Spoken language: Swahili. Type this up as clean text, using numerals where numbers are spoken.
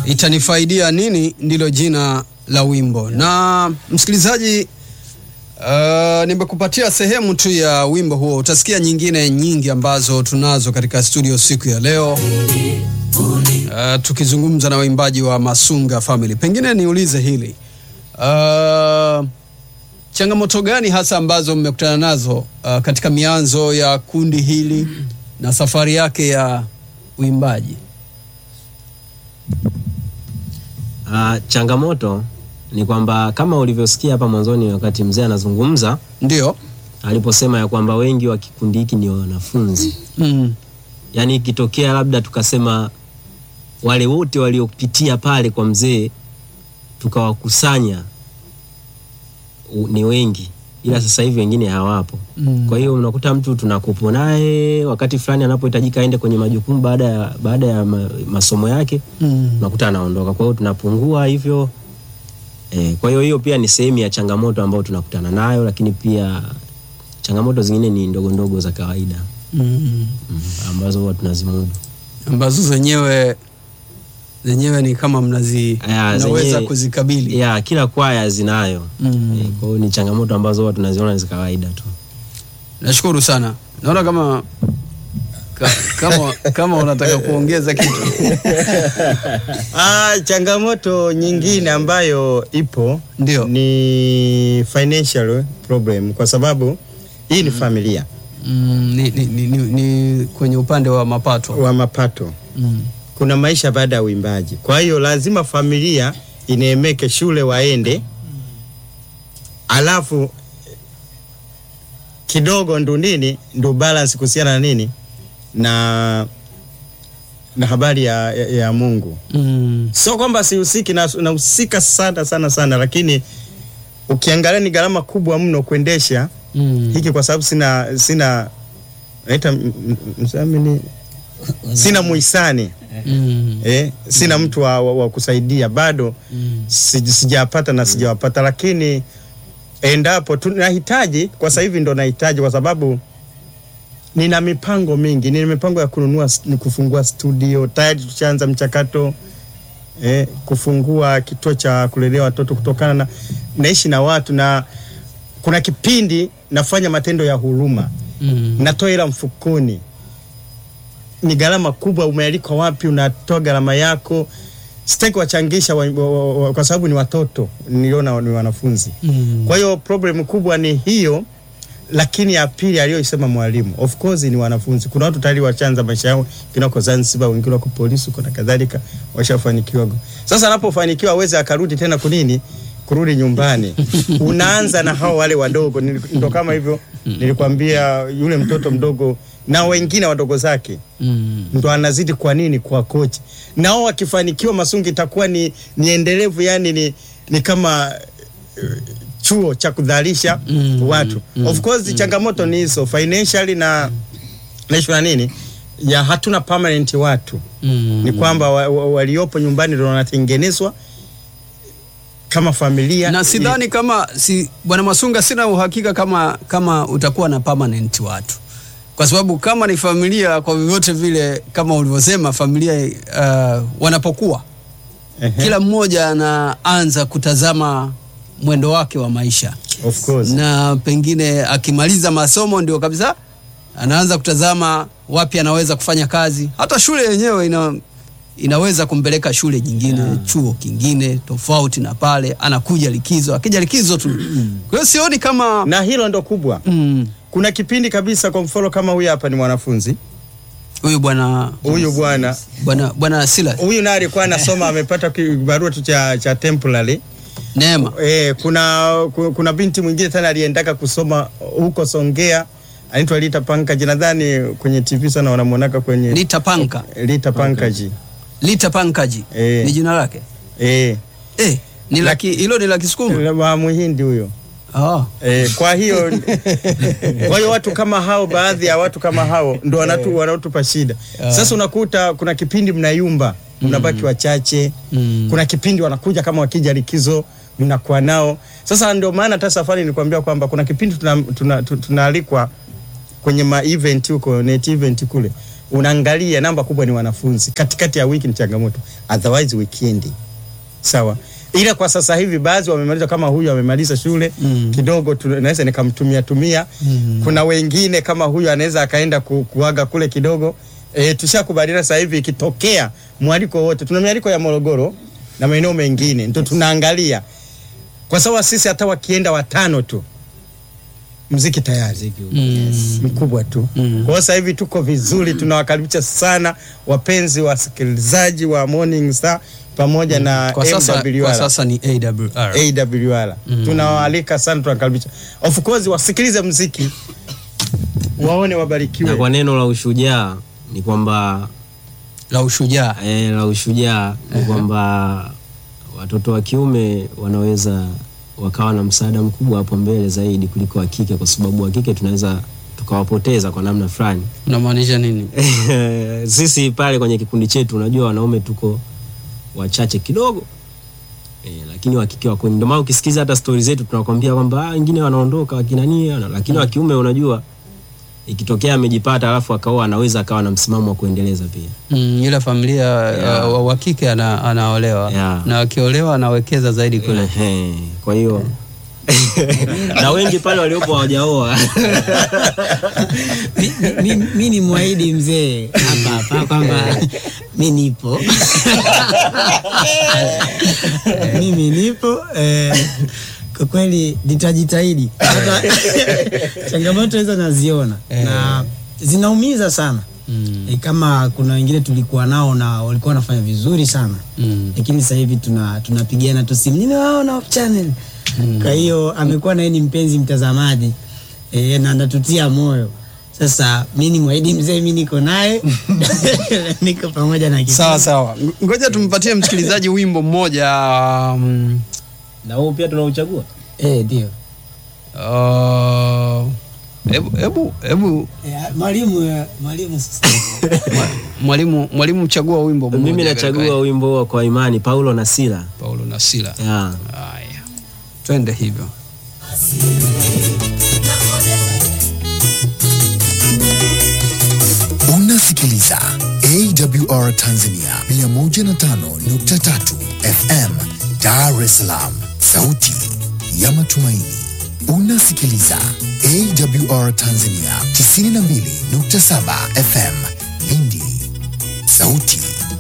Itanifaidia nini ndilo jina la wimbo. Na msikilizaji, nimekupatia sehemu tu ya wimbo huo. Utasikia nyingine nyingi ambazo tunazo katika studio siku ya leo, tukizungumza na waimbaji wa Masunga Family. Pengine niulize hili, changamoto gani hasa ambazo mmekutana nazo katika mianzo ya kundi hili na safari yake ya uimbaji? Changamoto ni kwamba kama ulivyosikia hapa mwanzoni wakati mzee anazungumza, ndio aliposema ya kwamba wengi wa kikundi hiki ni wanafunzi. Yaani ikitokea labda tukasema wale wote waliopitia pale kwa mzee tukawakusanya ni wengi, ila sasa hivi wengine hawapo. Kwa hiyo unakuta mtu tunakupo naye wakati fulani anapohitajika aende kwenye majukumu baada ya masomo yake, unakuta anaondoka. Kwa hiyo tunapungua hivyo. Kwa hiyo pia ni sehemu ya changamoto ambayo tunakutana nayo, lakini pia changamoto zingine ni ndogo ndogo za kawaida. Ambazo huwa tunazimudu. Ambazo zenyewe ni kama mnaweza kuzikabili. Kila kwaya zinayo. Kwa hiyo ni changamoto ambazo huwa tunaziona za kawaida tu. Nashukuru sana. Naona kama unataka kuongeza kitu. Changamoto nyingine ambayo ipo ni financial problem, kwa sababu hii ni familia. Ni kwenye upande wa mapato. Kuna maisha baada ya uimbaji. Kwa hiyo lazima familia ineemeke shule waende. Alafu kidogo ndo balance kuhusiana na nini? Na habari ya Mungu. So kwamba sihusiki na husika sana, lakini ukiangalia ni gharama kubwa mno kuendesha hiki, kwa sababu sina sina muhisani. Sina mtu wa kusaidia bado. Sijapata na sijawapata, lakini endapo tunahitaji, kwa sasa hivi ndo nahitaji, kwa sababu nina mipango mingi. Nina mipango ya kufungua studio, tayari tuchaanza mchakato, kufungua kituo cha kulelea watoto, kutokana na naishi na watu, na kuna kipindi nafanya matendo ya huruma. Natoa ila mfukoni. Ni gharama kubwa. Umealikwa wapi, unatoa gharama yako. Sitaki wachangisha kwa sababu ni watoto, niliona ni wanafunzi. Kwa hiyo problem kubwa ni hiyo. Lakini ya pili aliyosema mwalimu, of course ni wanafunzi. Kuna watu tayari wachanza maisha yao, kinako Zanzibar, wengine wako polisi, kuna kadhalika, washafanikiwa. Sasa anapofanikiwa aweze akarudi tena kurudi nyumbani. Unaanza na hao wale wadogo. Ndio kama hivyo nilikwambia, yule mtoto mdogo na wengine wadogo zake ndo anazidi. Kwa nini? Kwa coach. Nao wakifanikiwa Masunga itakuwa ni endelevu, yani ni kama chuo cha kudhalisha watu. Of course changamoto ni hizo financially na nini ya hatuna permanent watu. Ni kwamba waliopo nyumbani ndio wanatengenezwa kama familia. Na sidhani Bwana Masunga, sina uhakika kama utakuwa na permanent watu. Kwa sababu kama ni familia, kwa vyovyote vile, kama ulivyosema, familia wanapokuwa, kila mmoja anaanza kutazama mwendo wake wa maisha. Of course. Na pengine akimaliza masomo ndio kabisa anaanza kutazama wapi anaweza kufanya kazi. Hata shule yenyewe inaweza kumpeleka shule nyingine, chuo kingine tofauti na pale. Anakuja likizo, akija likizo tu. Kwa hiyo sioni kama, na hilo ndo kubwa. Kuna kipindi kabisa, kwa mfano kama huyu hapa ni mwanafunzi. Huyu bwana Silas. Huyu naye alikuwa anasoma, amepata barua tu cha temporary. Neema. Kuna binti mwingine tena aliendaka kusoma huko Songea, anaitwa Lita Pankaji. Nadhani kwenye TV sana wanamuonaka kwenye Lita Pankaji. Lita Pankaji. Ni jina lake? Ni hilo ni la Kisukuma? Wa Muhindi huyo. Kwa hiyo watu kama hao, baadhi ya watu kama hao ndo wanatupa shida. Sasa unakuta kuna kipindi mnayumba, mnabaki wachache. Kuna kipindi wanakuja kama wakija likizo, mnakuwa nao. Sasa ndio maana hata safari nilikwambia kwamba kuna kipindi tunaalikwa kwenye event huko, net event kule. unaangalia namba kubwa ni wanafunzi. Katikati ya wiki ni changamoto, otherwise weekend. Sawa. Ila kwa sasa hivi baadhi wamemaliza, kama huyu amemaliza shule kidogo tunaweza nikamtumia. Kuna wengine kama huyu anaweza akaenda kuaga kule kidogo. Tushakubaliana sasa hivi ikitokea mwaliko wote, tuna mialiko ya Morogoro na maeneo mengine ndio tunaangalia. Kwa sababu sisi hata wakienda 5 tu muziki tayari mkubwa tu. Kwa sasa hivi tuko vizuri, tunawakaribisha sana wapenzi wasikilizaji wa Morning Star pamoja na AWR. Kwa sasa ni AWR. Tunawaalika sana, tunakaribisha. Of course wasikilize muziki, waone, wabarikiwe. Na kwa neno la ushujaa ni kwamba la ushujaa ni kwamba watoto wa kiume wanaweza wakawa na msaada mkubwa hapo mbele zaidi kuliko wa kike, kwa sababu wa kike tunaweza tukawapoteza kwa namna fulani. Unamaanisha nini? Sisi pale kwenye kikundi chetu unajua wanaume tuko wachache kidogo. Lakini wa kike wako. Ndio maana ukisikiza hata stories zetu tunakwambia kwamba wengine wanaondoka wakina nini, lakini wa kiume unajua ikitokea amejipata alafu akaoa anaweza akawa na msimamo wa kuendeleza pia. Ile familia wa kike anaolewa na akiolewa anawekeza zaidi kule. Kwa hiyo na wengi pale waliopo hawajaoa. Mimi ni muahidi mzee hapa kwamba mimi nipo. Mimi nipo kwa kweli nitajitahidi. Hata changamoto hizo naziona na zinaumiza sana. Kama kuna wengine tulikuwa nao na walikuwa wanafanya vizuri sana. Lakini sasa hivi tunapigana tu simu. Nimewaona off channel. Kwa hiyo amekuwa na yeye ni mpenzi mtazamaji. Na anatutia moyo. Sasa mimi ni muahidi mzee, mimi niko naye. Niko pamoja na kitu. Sawa. Ngoja tumpatie msikilizaji wimbo mmoja. Na huo pia tunauchagua? Ndio. Hebu mwalimu sasa. Mwalimu chagua wimbo mmoja. Mimi nachagua wimbo kwa Imani, Paulo na Sila. Haya. Twende hivyo. Unasikiliza AWR Tanzania 105.3 FM Dar es Salaam, sauti ya matumaini. Unasikiliza AWR Tanzania 92.7 FM Lindi, sauti